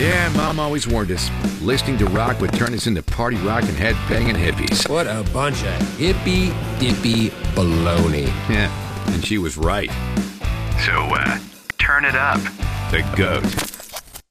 Yeah, Mom always warned us. Listening to rock would turn us into party rock and head-banging hippies. What a bunch of hippy-dippy baloney. Yeah, and she was right. So, turn it up. The GOAT.